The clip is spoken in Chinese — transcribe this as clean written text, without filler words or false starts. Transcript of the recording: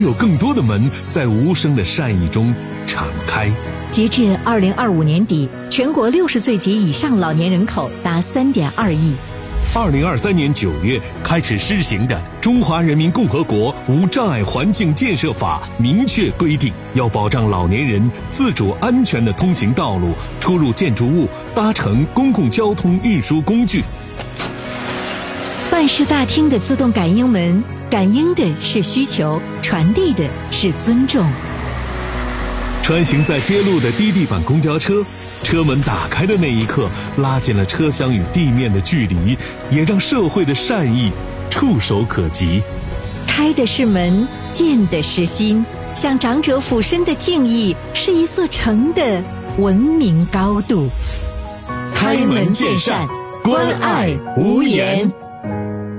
有更多的门在无声的善意中敞开。 截至2025年底，全国60岁及以上老年人口达3.2亿。 2023年9月开始施行的《中华人民共和国无障碍环境建设法》明确规定，要保障老年人自主安全的通行道路、出入建筑物、搭乘公共交通运输工具。 办事大厅的自动感应门，感应的是需求，传递的是尊重。 穿行在街路的低地板公交车，车门打开的那一刻，拉近了车厢与地面的距离，也让社会的善意触手可及。 开的是门，见的是心，向长者俯身的敬意，是一座城的文明高度。 开门见山，关爱无言。